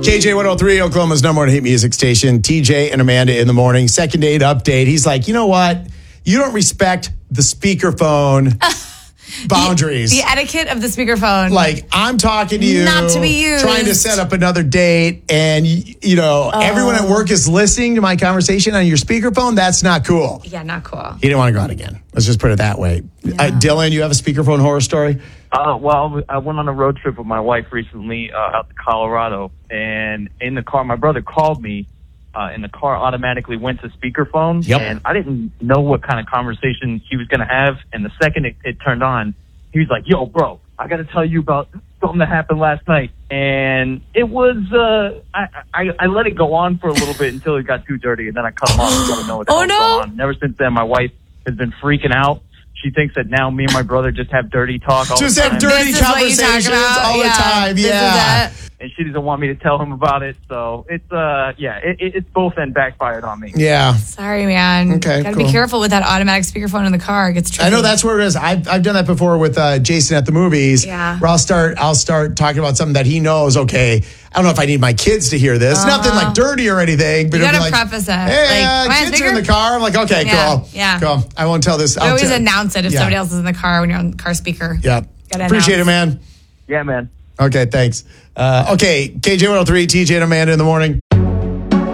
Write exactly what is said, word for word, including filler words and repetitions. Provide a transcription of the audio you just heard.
K J one oh three, Oklahoma's number one hit music station. T J and Amanda in the morning. Second date update. He's like, you know what? You don't respect the speakerphone boundaries. The, the etiquette of the speakerphone. Like, I'm talking to you. Not to be used. Trying to set up another date. And, you know, Oh. everyone at work is listening to my conversation on your speakerphone. That's not cool. Yeah, not cool. He didn't want to go out again. Let's just put it that way. Yeah. Uh, Dylan, you have a speakerphone horror story? Uh, well, I went on a road trip with my wife recently uh, out to Colorado, and in the car, my brother called me, uh, and the car automatically went to speakerphone, Yep. and I didn't know what kind of conversation he was going to have, and the second it, it turned on, he was like, yo, bro, I got to tell you about something that happened last night, and it was, uh, I, I, I let it go on for a little bit until it got too dirty, and then I cut him off and let him know what the Oh, hell was no. going on. And ever since then, my wife has been freaking out. She thinks that now me and my brother just have dirty talk all Just the time. have dirty This is what you talk conversations about? all Yeah, the time. this is Yeah. it. And she doesn't want me to tell him about it. So it's, uh, yeah, it, it, it's both end backfired on me. Yeah. Sorry, man. Okay, Gotta cool. be careful with that automatic speakerphone in the car. It gets tricky. I know that's where it is. I've, I've done that before with uh, Jason at the movies. Yeah. Where I'll start, I'll start talking about something that he knows. Okay, I don't know if I need my kids to hear this. Uh-huh. Nothing like dirty or anything. But You it'll be gotta like, preface it. Hey, Like, uh, am I on kids are in the speaker? car. I'm like, okay, Yeah, cool. yeah. Cool. I won't tell this. You I'll always tell- announce it if Yeah. somebody else is in the car when you're on the car speaker. Yeah. Gotta Appreciate it, announce. man. Yeah, man. Okay, thanks. Uh, okay, K J one oh three, T J and Amanda in the morning.